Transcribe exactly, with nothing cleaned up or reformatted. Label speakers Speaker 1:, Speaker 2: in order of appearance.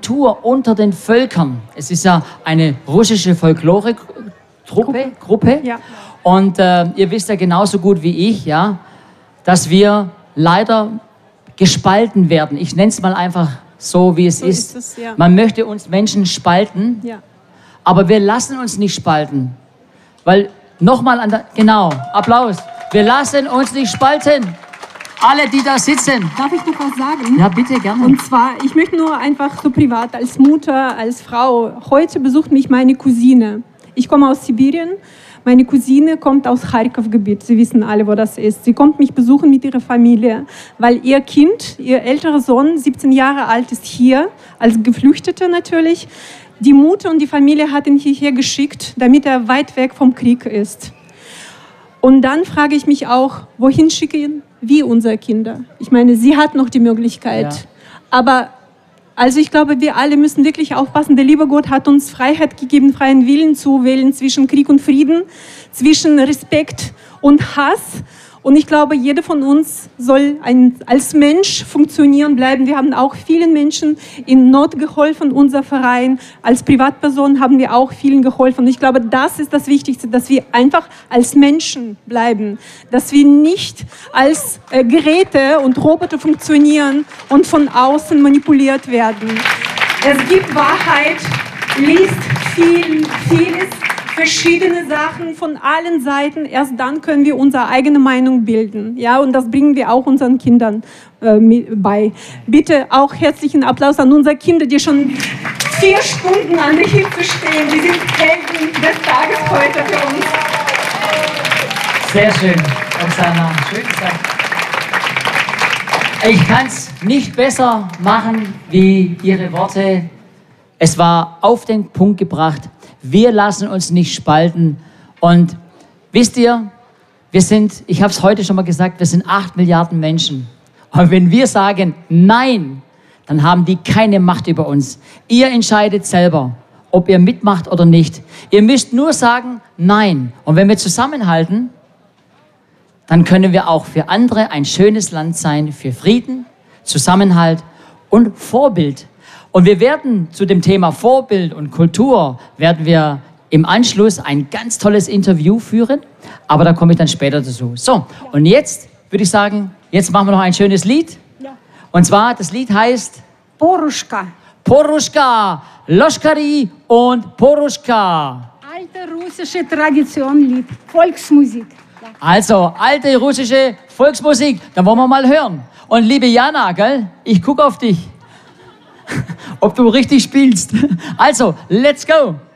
Speaker 1: Kultur unter den Völkern. Es ist ja eine russische Folklore-Gruppe. Gruppe.
Speaker 2: Ja.
Speaker 1: Und äh, ihr wisst ja genauso gut wie ich, ja, dass wir leider gespalten werden. Ich nenne es mal einfach so, wie es
Speaker 2: So
Speaker 1: ist.
Speaker 2: ist es, ja.
Speaker 1: Man möchte uns Menschen spalten,
Speaker 2: Ja.
Speaker 1: aber wir lassen uns nicht spalten. Weil, nochmal an der, genau, Applaus. Wir lassen uns nicht spalten. Alle, die da sitzen.
Speaker 2: Darf ich noch was sagen?
Speaker 1: Ja, bitte, gerne.
Speaker 2: Und zwar, ich möchte nur einfach so privat, als Mutter, als Frau, heute besucht mich meine Cousine. Ich komme aus Sibirien. Meine Cousine kommt aus Charkow-Gebiet. Sie wissen alle, wo das ist. Sie kommt mich besuchen mit ihrer Familie, weil ihr Kind, ihr älterer Sohn, siebzehn Jahre alt, ist hier, als Geflüchteter natürlich. Die Mutter und die Familie hat ihn hierher geschickt, damit er weit weg vom Krieg ist. Und dann frage ich mich auch, wohin schicken wir unsere Kinder? Ich meine, sie hat noch die Möglichkeit.
Speaker 1: Ja.
Speaker 2: Aber also ich glaube, wir alle müssen wirklich aufpassen. Der liebe Gott hat uns Freiheit gegeben, freien Willen zu wählen zwischen Krieg und Frieden, zwischen Respekt und Hass. Und ich glaube, jeder von uns soll ein, als Mensch funktionieren bleiben. Wir haben auch vielen Menschen in Not geholfen, unser Verein. Als Privatperson haben wir auch vielen geholfen. Und ich glaube, das ist das Wichtigste, dass wir einfach als Menschen bleiben. Dass wir nicht als äh, Geräte und Roboter funktionieren und von außen manipuliert werden. Es gibt Wahrheit, liest viel, vieles. Verschiedene Sachen von allen Seiten. Erst dann können wir unsere eigene Meinung bilden. Ja, und das bringen wir auch unseren Kindern äh, bei. Bitte auch herzlichen Applaus an unsere Kinder, die schon vier Stunden an der Hitze stehen. Die sind Helden des Tages heute für uns.
Speaker 1: Sehr schön, Oksana. Schön gesagt. Ich kann es nicht besser machen wie Ihre Worte. Es war auf den Punkt gebracht. Wir lassen uns nicht spalten. Und wisst ihr, wir sind, ich habe es heute schon mal gesagt, wir sind acht Milliarden Menschen. Und wenn wir sagen Nein, dann haben die keine Macht über uns. Ihr entscheidet selber, ob ihr mitmacht oder nicht. Ihr müsst nur sagen Nein. Und wenn wir zusammenhalten, dann können wir auch für andere ein schönes Land sein, für Frieden, Zusammenhalt und Vorbild. Und wir werden zu dem Thema Vorbild und Kultur, werden wir im Anschluss ein ganz tolles Interview führen, aber da komme ich dann später dazu. So, und jetzt würde ich sagen, jetzt machen wir noch ein schönes Lied. Und zwar, das Lied heißt
Speaker 3: Poruschka.
Speaker 1: Poruschka, Loschkari und Poruschka.
Speaker 3: Alte russische Traditionlied, Volksmusik.
Speaker 1: Also, alte russische Volksmusik, dann wollen wir mal hören. Und liebe Jana, gell, ich gucke auf dich. Ob du richtig spielst. Also, let's go!